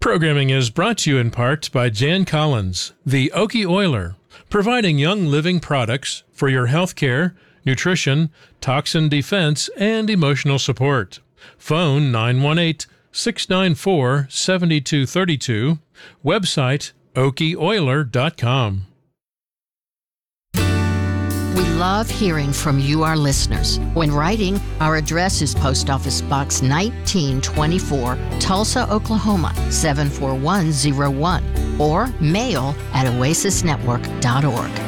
Programming is brought to you in part by Jan Collins, the Okie Oiler, providing Young Living products for your healthcare, nutrition, toxin defense, and emotional support. Phone 918-694-7232. Website okieoiler.com. We love hearing from you, our listeners. When writing, our address is Post Office Box 1924, Tulsa, Oklahoma 74101, or mail@oasisnetwork.org.